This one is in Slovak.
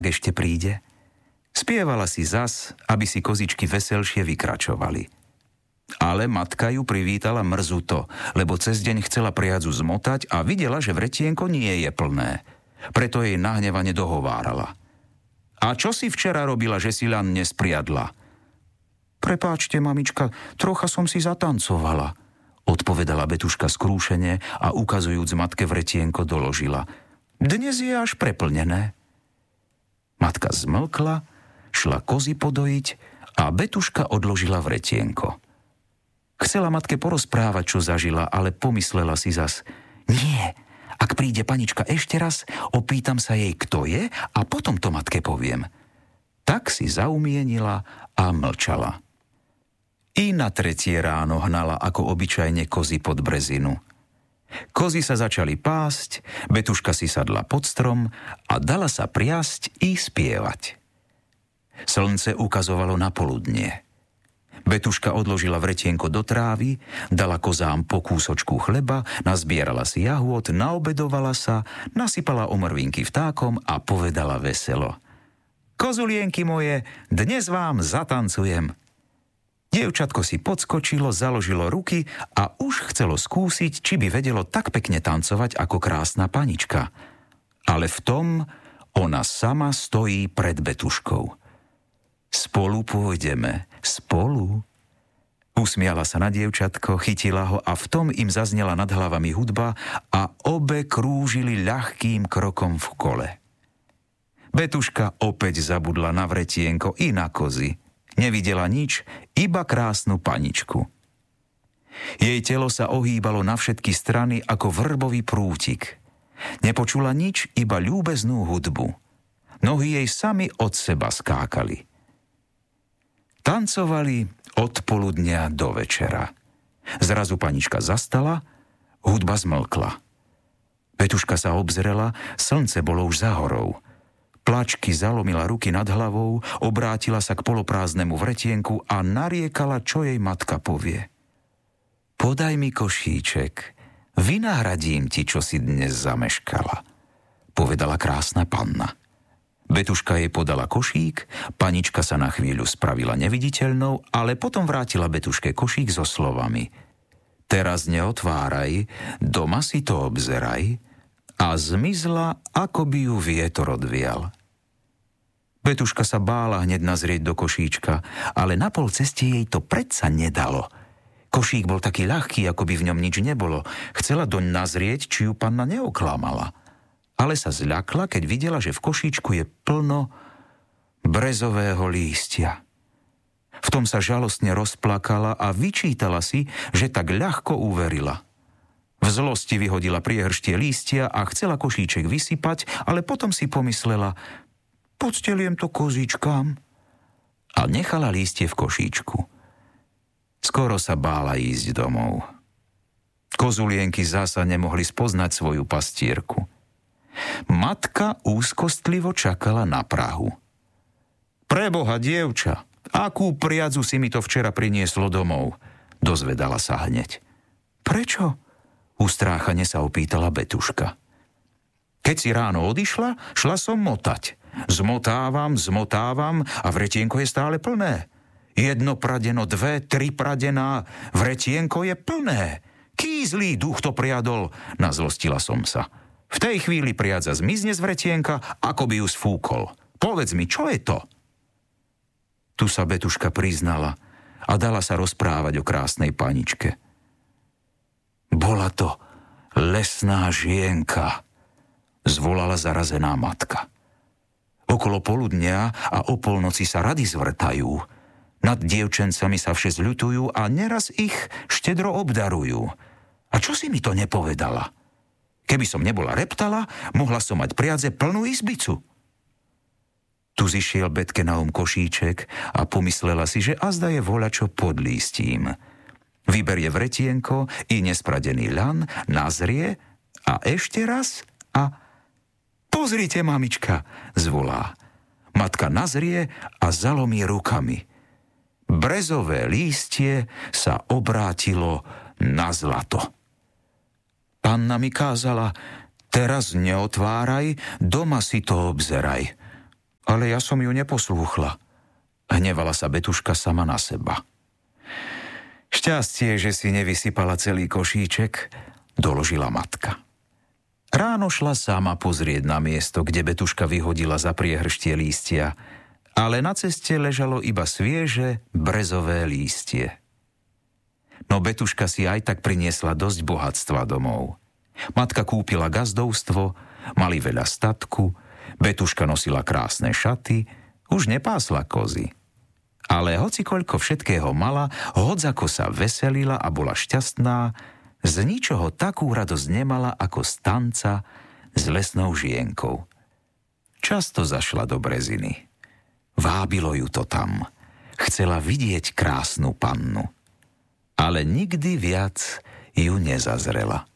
ešte príde? Spievala si zas, aby si kozičky veselšie vykračovali. Ale matka ju privítala mrzuto, lebo cez deň chcela priadzu zmotať a videla, že vretienko nie je plné. Preto jej nahnevane dohovárala. A čo si včera robila, že si len nespriadla? Prepáčte, mamička, trocha som si zatancovala, odpovedala Betuška skrúšene a ukazujúc matke vretienko doložila. Dnes je až preplnené. Matka zmlkla, šla kozy podojiť a Betuška odložila vretienko. Chcela matke porozprávať, čo zažila, ale pomyslela si zas. Nie, ak príde panička ešte raz, opýtam sa jej, kto je a potom to matke poviem. Tak si zaumienila a mlčala. I na 3. ráno hnala ako obyčajne kozy pod brezinu. Kozy sa začali pásť, Betuška si sadla pod strom a dala sa priasť i spievať. Slnce ukazovalo na poludnie. Betuška odložila vretienko do trávy, dala kozám po kúsočku chleba, nazbierala si jahôd, naobedovala sa, nasypala omrvinky vtákom a povedala veselo. Kozulienky moje, dnes vám zatancujem. Dievčatko si podskočilo, založilo ruky a už chcelo skúsiť, či by vedelo tak pekne tancovať ako krásna panička. Ale v tom ona sama stojí pred Betuškou. Spolu pôjdeme, spolu. Usmiala sa na dievčatko, chytila ho a v tom im zaznela nad hlavami hudba a obe krúžili ľahkým krokom v kole. Betuška opäť zabudla na vretienko i na kozy. Nevidela nič, iba krásnu paničku. Jej telo sa ohýbalo na všetky strany ako vrbový prútik. Nepočula nič, iba ľúbeznú hudbu. Nohy jej sami od seba skákali. Tancovali od poludnia do večera. Zrazu panička zastala, hudba zmlkla. Betuška sa obzrela, slnce bolo už za horou. Plačky zalomila ruky nad hlavou, obrátila sa k poloprázdnemu vretienku a nariekala, čo jej matka povie. Podaj mi košíček, vynahradím ti, čo si dnes zameškala, povedala krásna panna. Betuška jej podala košík, panička sa na chvíľu spravila neviditeľnou, ale potom vrátila Betuške košík so slovami. Teraz neotváraj, doma si to obzeraj, a zmizla, ako by ju vietor odvial. Betuška sa bála hneď nazrieť do košíčka, ale na pol ceste jej to predsa nedalo. Košík bol taký ľahký, ako by v ňom nič nebolo. Chcela doň nazrieť, či ju panna neoklamala. Ale sa zľakla, keď videla, že v košíčku je plno brezového lístia. V tom sa žalostne rozplakala a vyčítala si, že tak ľahko uverila. V zlosti vyhodila priehrštie lístia a chcela košíček vysypať, ale potom si pomyslela, podsteliem to kozičkám. A nechala lístie v košíčku. Skoro sa bála ísť domov. Kozulienky zasa nemohli spoznať svoju pastierku. Matka úzkostlivo čakala na prahu. Preboha, dievča, akú priadzu si mi to včera prinieslo domov? Dozvedala sa hneď. Prečo? Ustráchane sa opýtala Betuška. Keď si ráno odišla, šla som motať. Zmotávam a vretienko je stále plné. 1 pradeno, 2, 3 pradená, vretienko je plné. Kýzlý duch to priadol, nazlostila som sa. V tej chvíli priadza zmizne z vretienka, ako by ju sfúkol. Povedz mi, čo je to? Tu sa Betuška priznala a dala sa rozprávať o krásnej paničke. Bola to lesná žienka, zvolala zarazená matka. Okolo poludnia a o polnoci sa rady zvrtajú. Nad dievčencami sa vše zľutujú a neraz ich štedro obdarujú. A čo si mi to nepovedala? Keby som nebola reptala, mohla som mať priadze plnú izbicu. Tu zišiel Betke na košíček a pomyslela si, že azda je voľačo pod lístím. Vyberie vretienko i nespradený ľan, nazrie a ešte raz a... Pozrite, mamička, zvolá. Matka nazrie a zalomí rukami. Brezové lístie sa obrátilo na zlato. Panna mi kázala, teraz neotváraj, doma si to obzeraj. Ale ja som ju neposlúchla. Hnevala sa Betuška sama na seba. Šťastie, že si nevysypala celý košíček, doložila matka. Ráno šla sama pozrieť na miesto, kde Betuška vyhodila za priehrštie lístia, ale na ceste ležalo iba svieže brezové lístie. No Betuška si aj tak priniesla dosť bohatstva domov. Matka kúpila gazdovstvo, mali veľa statku, Betuška nosila krásne šaty, už nepásla kozy. Ale hoci koľko všetkého mala, hodzako sa veselila a bola šťastná, z ničoho takú radosť nemala ako z tanca s lesnou žienkou. Často zašla do Breziny. Vábilo ju to tam. Chcela vidieť krásnu pannu. Ale nikdy viac ju nezazrela.